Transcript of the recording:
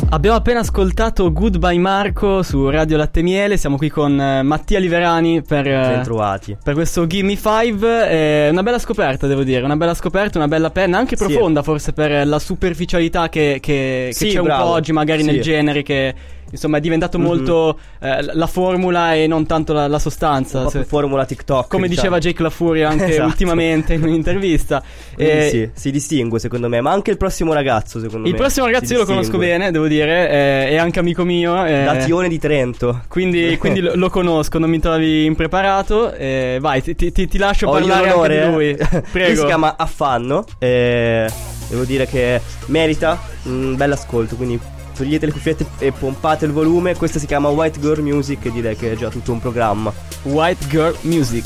Abbiamo appena ascoltato Goodbye Marco su Radio Latte Miele. Siamo qui con Mattia Liverani per questo Gimme 5. Una bella scoperta, devo dire. Una bella scoperta, una bella penna, anche profonda, forse, per la superficialità che c'è un po' oggi magari nel genere, che insomma è diventato molto la formula e non tanto la sostanza. Un po' più formula TikTok, come diceva Jake La Furia anche esatto. ultimamente in un'intervista. Sì, si distingue secondo me. Ma anche il prossimo ragazzo, secondo me. Il prossimo ragazzo io lo conosco bene, devo dire, è anche amico mio, da Tione di Trento. Quindi lo conosco, non mi trovi impreparato. Vai, ti lascio parlare anche di lui. Prego. Lui si chiama Affanno. Devo dire che merita un bel ascolto, quindi togliete le cuffiette e pompate il volume. Questa si chiama White Girl Music e direi che è già tutto un programma. White Girl Music.